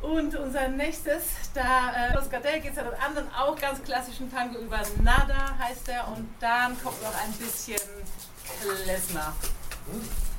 Und unser nächstes, Los Gardel geht es ja den anderen auch ganz klassischen Tango über Nada heißt der und dann kommt noch ein bisschen Klezmer.